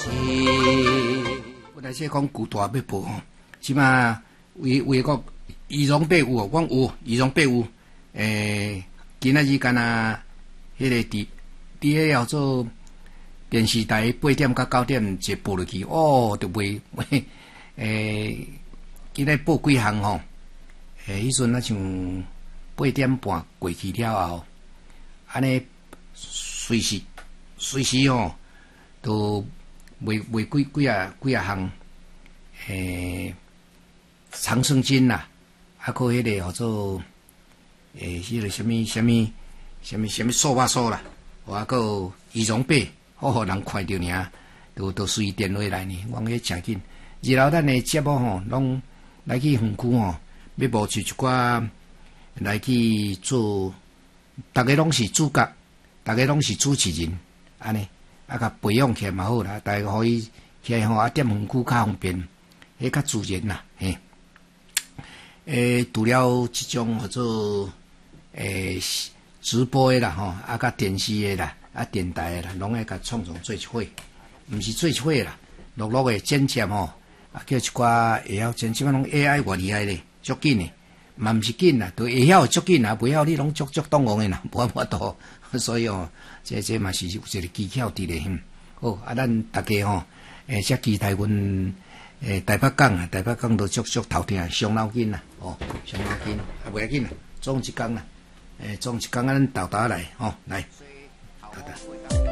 本来说讲古大要报吼，即马为个仪容备有，阮有仪容备有，今仔日干那迄个伫迄叫做电视台8点到9点就播落去，哦，就袂今仔报几项吼，迄阵啊像8点半过去了后，安尼随时吼，都卖几啊项，长生津啦，还佫迄个叫做迄个什么素巴素啦，还佫仪容贝，好互人看着尔，都随电话来呢，我迄诚紧。日后咱的节目吼，拢来去园区吼，要募集一寡来去做，大家拢是主角，大家拢是主持人，安尼甲培养起来嘛好啦，大家可以起来吼，踮园区较方便，迄较自然啦，嘿。除了即种叫做直播的啦吼，甲电视的啦，电台的啦，拢爱甲创造做一伙，毋是做一伙啦，陆陆的剪接吼。叫一寡会晓真，即摆拢 AI 偌厉害咧，足紧诶，嘛毋是紧啦，都会晓足紧啦，袂晓你拢足动王诶啦，无法度，所以哦，这嘛是有一个技巧伫咧，好咱大家吼，遮期待阮台北港都足头疼，伤脑筋啦，哦，伤脑筋，袂要紧啦，总一工啦，总一工咱豆来，吼，来，豆。